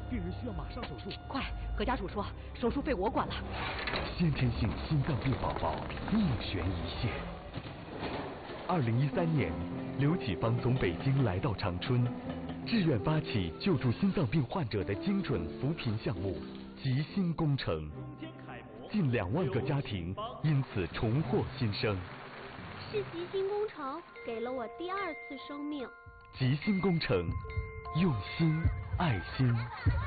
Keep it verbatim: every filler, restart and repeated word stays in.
病人需要马上手术。 快，何家属说手术费我管了。 先天性心脏病宝宝命悬一线。二零一三年，刘启芳从北京来到长春，志愿发起救助心脏病患者的精准扶贫项目“吉心工程”，近两万个家庭因此重获新生。 是吉心工程给了我第二次生命。 吉心工程，用心爱心。